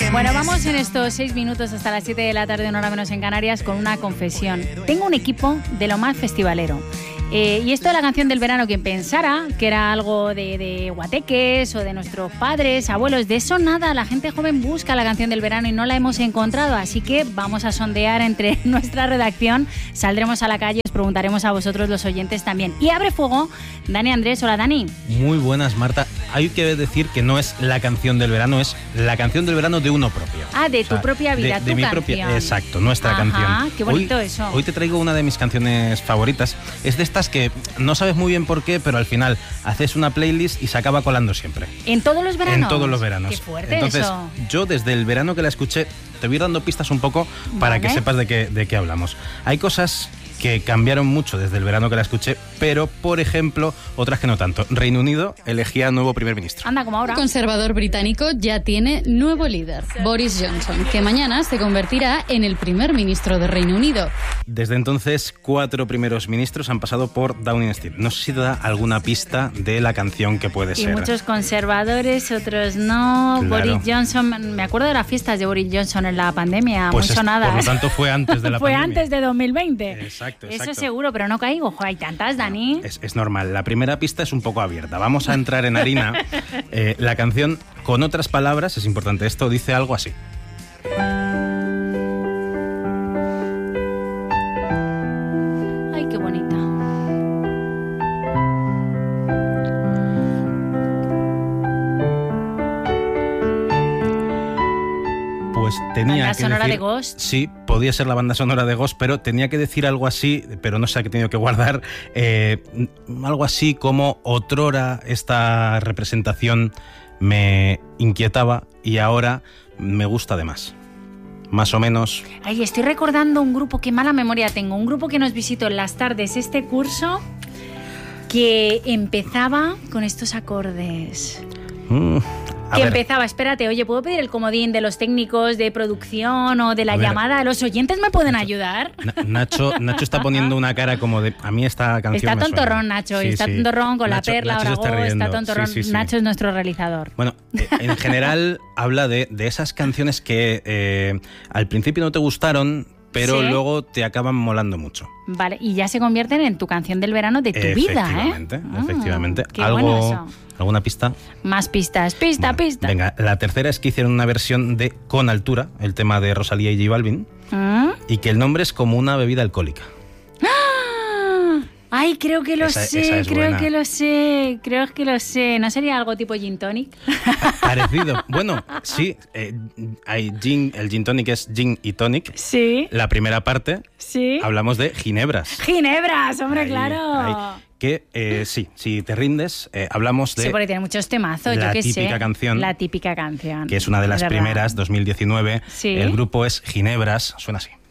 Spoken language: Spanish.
Bueno, vamos en estos 6 minutos hasta las 7 de la tarde, una hora menos en Canarias, con una confesión. Tengo un equipo de lo más festivalero. Y esto de la canción del verano, quien pensara que era algo de guateques o de nuestros padres, abuelos, de eso nada, la gente joven busca la canción del verano y no la hemos encontrado, así que vamos a sondear entre nuestra redacción, saldremos a la calle, os preguntaremos a vosotros los oyentes también. Y abre fuego Dani Andrés. Hola, Dani. Muy buenas, Marta. Hay que decir que no es la canción del verano, es la canción del verano de uno propio. Ah, de tu propia vida, de mi canción. propia, exacto, nuestra canción. Qué bonito eso. Hoy te traigo una de mis canciones favoritas. Es de estas que no sabes muy bien por qué, pero al final haces una playlist y se acaba colando siempre. ¿En todos los veranos? En todos los veranos. Qué fuerte. Entonces, eso. Yo desde el verano que la escuché, te voy a ir dando pistas un poco para que sepas de qué hablamos. Hay cosas que cambiaron mucho desde el verano que la escuché, pero, por ejemplo, otras que no tanto. Reino Unido elegía nuevo primer ministro. Anda, como ahora. El conservador británico ya tiene nuevo líder, Boris Johnson, que mañana se convertirá en el primer ministro de Reino Unido. Desde entonces, 4 primeros ministros han pasado por Downing Street. No sé si te da alguna pista de la canción que puede ser. Y muchos conservadores, otros no. Claro. Boris Johnson, me acuerdo de las fiestas de Boris Johnson en la pandemia, Pues muy sonadas. Por lo tanto, fue antes de la fue pandemia. antes de 2020. Exacto. Eso seguro, pero no caigo. Hay tantas, Dani. Es normal. La primera pista es un poco abierta. Vamos a entrar en harina. La canción, con otras palabras, es importante esto, dice algo así. Ay, qué bonita. Pues tenía ¿Banda que sonora decir, de Ghost? Sí, podía ser la banda sonora de Ghost, pero tenía que decir algo así, pero no sé qué he tenido que guardar, algo así como otrora esta representación me inquietaba y ahora me gusta de más. Más o menos. Ay, estoy recordando un grupo, qué mala memoria tengo, un grupo que nos visitó en las tardes este curso que empezaba con estos acordes. Empezaba, espérate, oye, ¿puedo pedir el comodín de los técnicos de producción o de la llamada? ¿Los oyentes me pueden ayudar? Nacho está poniendo una cara como de... A mí esta canción está me tontorrón, suena. Nacho, Sí, está sí. tontorrón con Nacho, la perla, Nacho ahora se está Go, está riendo. tontorrón. Sí. Nacho es nuestro realizador. Bueno, en general habla de esas canciones que al principio no te gustaron, pero ¿Sí? luego te acaban molando mucho. Vale, y ya se convierten en tu canción del verano de tu vida, ¿eh? Efectivamente. Qué bueno eso. ¿Alguna pista? Más pistas. Pista. Venga, la tercera es que hicieron una versión de Con Altura, el tema de Rosalía y J Balvin, y que el nombre es como una bebida alcohólica. Ay, creo que lo sé, es buena. creo que lo sé. ¿No sería algo tipo gin tonic? Parecido. Bueno, sí, hay el gin tonic es gin y tonic. Sí. La primera parte, Sí. hablamos de ginebras. Ginebras, hombre, Ahí, claro. Que sí, si te rindes, hablamos de Sí, porque tiene muchos temazos, la yo qué sé. típica canción. La típica canción. Que es una de las verdad. primeras, 2019. Sí. El grupo es Ginebras, suena así.